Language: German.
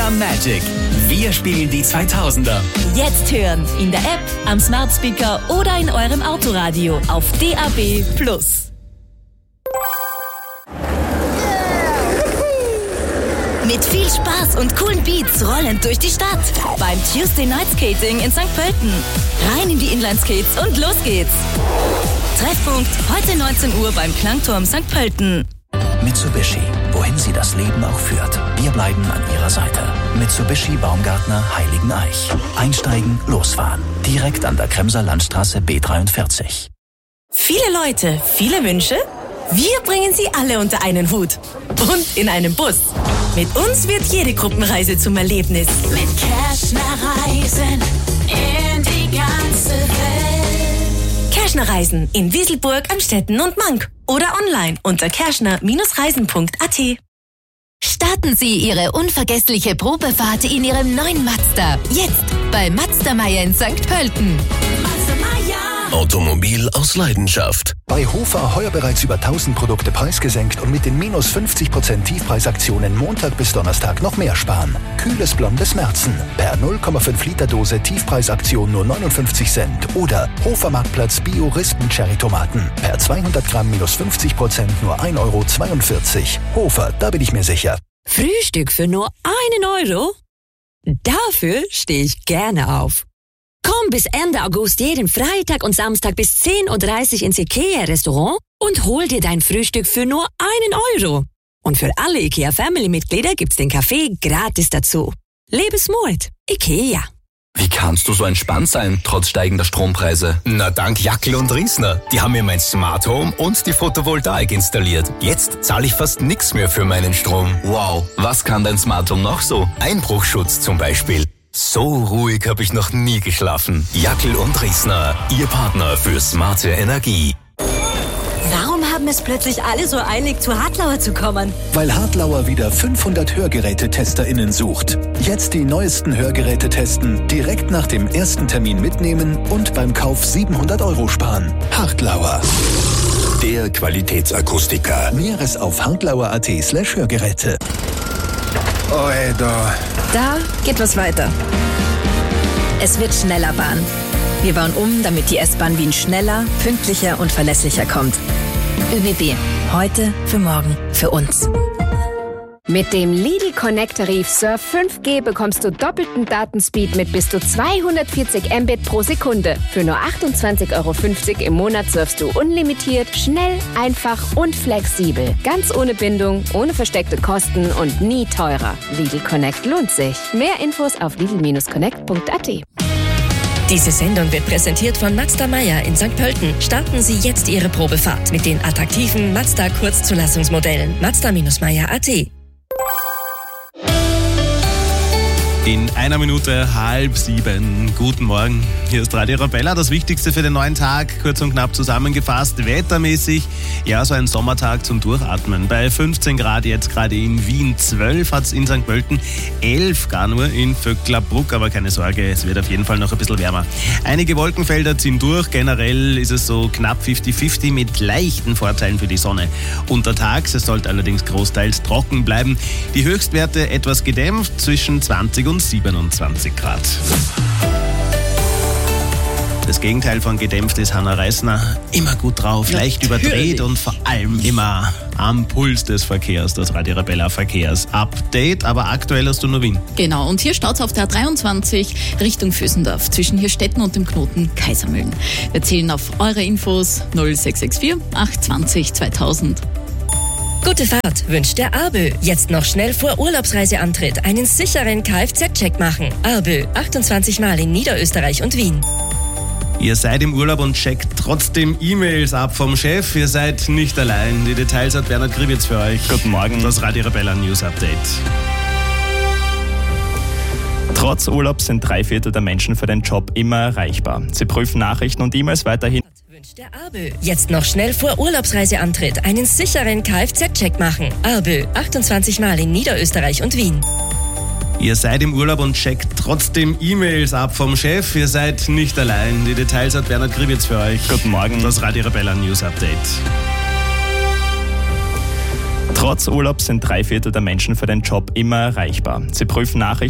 Arabella Magic. Wir spielen die 2000er. Jetzt hören in der App, am Smart Speaker oder in eurem Autoradio auf DAB+. Mit viel Spaß und coolen Beats rollend durch die Stadt. Beim Tuesday Night Skating in St. Pölten. Rein in die Inlineskates und los geht's. Treffpunkt heute 19 Uhr beim Klangturm St. Pölten. Mitsubishi, wohin Sie das Leben auch führt. Wir bleiben an Ihrer Seite. Mitsubishi Baumgartner Heiligeneich. Einsteigen, losfahren. Direkt an der Kremser Landstraße B43. Viele Leute, viele Wünsche? Wir bringen sie alle unter einen Hut. Und in einem Bus. Mit uns wird jede Gruppenreise zum Erlebnis. Mit Kerschner Reisen in die ganze Welt. Kerschner Reisen in Wieselburg, Amstetten und Mank. Oder online unter kerschner-reisen.at. Starten Sie Ihre unvergessliche Probefahrt in Ihrem neuen Mazda. Jetzt bei Mazda Meier in St. Pölten. Mazda Meier. Automobil aus Leidenschaft. Bei Hofer heuer bereits über 1000 Produkte preisgesenkt und mit den minus 50% Tiefpreisaktionen Montag bis Donnerstag noch mehr sparen. Kühles blondes Märzen. Per 0,5 Liter Dose Tiefpreisaktion nur 59 Cent. Oder Hofer Marktplatz Bio Rispen Cherry Tomaten. Per 200 Gramm minus 50% nur 1,42 Euro. Hofer, da bin ich mir sicher. Frühstück für nur 1 Euro? Dafür stehe ich gerne auf. Komm bis Ende August jeden Freitag und Samstag bis 10.30 Uhr ins IKEA-Restaurant und hol dir dein Frühstück für nur 1 Euro. Und für alle IKEA-Family-Mitglieder gibt's den Kaffee gratis dazu. Lebe smart. IKEA. Wie kannst du so entspannt sein, trotz steigender Strompreise? Na, dank Jackel und Riesner. Die haben mir mein Smart Home und die Photovoltaik installiert. Jetzt zahle ich fast nichts mehr für meinen Strom. Wow, was kann dein Smart Home noch so? Einbruchschutz zum Beispiel. So ruhig habe ich noch nie geschlafen. Jackel und Riesner, Ihr Partner für smarte Energie. Warum haben es plötzlich alle so eilig, zu Hartlauer zu kommen? Weil Hartlauer wieder 500 HörgerätetesterInnen sucht. Jetzt die neuesten Hörgeräte testen, direkt nach dem ersten Termin mitnehmen und beim Kauf 700 Euro sparen. Hartlauer. Der Qualitätsakustiker. Näheres auf hartlauer.at/Hörgeräte. Oh, Da geht was weiter. Es wird schneller Bahn. Wir bauen um, damit die S-Bahn Wien schneller, pünktlicher und verlässlicher kommt. ÖBB. Heute, für morgen, für uns. Mit dem Lidl Connect-Tarif Surf 5G bekommst du doppelten Datenspeed mit bis zu 240 Mbit pro Sekunde. Für nur 28,50 Euro im Monat surfst du unlimitiert, schnell, einfach und flexibel. Ganz ohne Bindung, ohne versteckte Kosten und nie teurer. Lidl Connect lohnt sich. Mehr Infos auf lidl-connect.at. Diese Sendung wird präsentiert von Mazda Meier in St. Pölten. Starten Sie jetzt Ihre Probefahrt mit den attraktiven Mazda Kurzzulassungsmodellen. Mazda-Meier.at. In 1 Minute 6:30. Guten Morgen. Hier ist Radio Arabella, das Wichtigste für den neuen Tag, kurz und knapp zusammengefasst. Wettermäßig, ja, so ein Sommertag zum Durchatmen. Bei 15 Grad jetzt gerade in Wien, 12 hat es in St. Pölten, 11 gar nur in Vöcklerbruck, aber keine Sorge, es wird auf jeden Fall noch ein bisschen wärmer. Einige Wolkenfelder ziehen durch, generell ist es so knapp 50-50 mit leichten Vorteilen für die Sonne. Untertags, es sollte allerdings großteils trocken bleiben. Die Höchstwerte etwas gedämpft, zwischen 20 und 27 Grad. Das Gegenteil von gedämpft ist Hanna Reisner. Immer gut drauf, leicht überdreht und vor allem immer am Puls des Verkehrs, das Radio Arabella Verkehrs-Update. Aber aktuell hast du nur Wien. Genau, und hier staut's auf der 23 Richtung Vösendorf, zwischen Hirstetten und dem Knoten Kaisermühlen. Wir zählen auf eure Infos 0664 820 2000. Gute Fahrt wünscht der ARBÖ. Jetzt noch schnell vor Urlaubsreiseantritt einen sicheren Kfz-Check machen. ARBÖ, 28 Mal in Niederösterreich und Wien. Ihr seid im Urlaub und checkt trotzdem E-Mails ab vom Chef. Ihr seid nicht allein. Die Details hat Bernhard Gribitz für euch. Guten Morgen. Das Radio Arabella News Update. Trotz Urlaub sind 3/4 der Menschen für den Job immer erreichbar. Sie prüfen Nachrichten und E-Mails weiterhin. Der ARBÖ. Jetzt noch schnell vor Urlaubsreiseantritt einen sicheren Kfz-Check machen. ARBÖ, 28 Mal in Niederösterreich und Wien. Ihr seid im Urlaub und checkt trotzdem E-Mails ab vom Chef. Ihr seid nicht allein. Die Details hat Bernhard Gribitz für euch. Guten Morgen. Das Radio Arabella News Update. Trotz Urlaub sind 3/4 der Menschen für den Job immer erreichbar. Sie prüfen Nachrichten